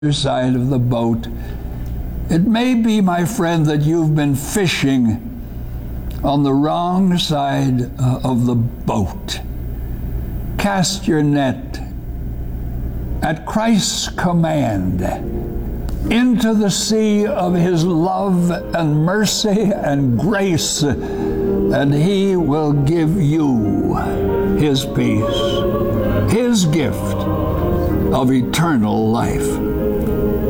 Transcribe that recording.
other side of the boat. It may be, my friend, that you've been fishing on the wrong side of the boat. Cast your net at Christ's command into the sea of His love and mercy and grace, and He will give you His peace, His gift of eternal life.